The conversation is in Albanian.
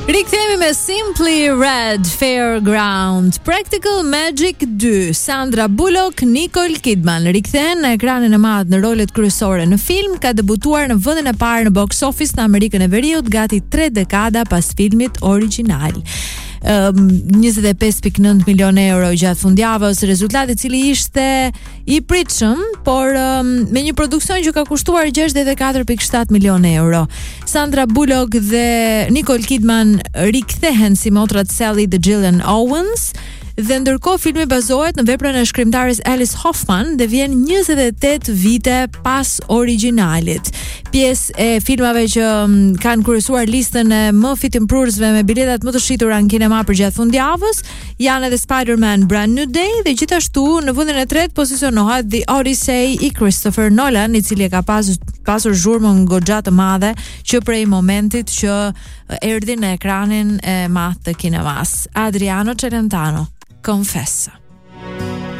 Rikthehemi me Simply Red, Fairground, Practical Magic 2, Sandra Bullock, Nicole Kidman rikthehen në ekranin e madh në rolet kryesore në film, ka debutuar në vendin e parë në box office në Amerikën e Veriut gati 3 dekada pas filmit origjinal. 25.9 milion euro gjatë fundjavës, rezultati i cili ishte i pritshëm, por me një produksion që ka kushtuar 64.7 milion euro. Sandra Bullock dhe Nicole Kidman rikthehen si motrat Sally dhe Gillian Owens, dhe ndërkohë filmi bazohet në veprën e shkrimtares Alice Hoffman dhe vjen 28 vite pas originalit. Pjesë e filmave që kanë kryesuar listën e më fitimprurësve me biletat më të shitura në kinema për gjatë fundjavës janë edhe Spider-Man Brand New Day dhe gjithashtu në vendin e tretë pozicionohet The Odyssey i Christopher Nolan, i cili ka pasur zhurmën goxha të madhe që prej momentit që erdhi në ekranin e madh të kinemas. Adriano Celentano, Confessa.